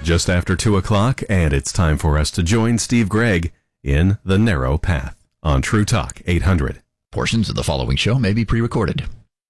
just after 2 o'clock, and it's time for us to join Steve Gregg in The Narrow Path on True Talk 800. Portions of the following show may be pre-recorded.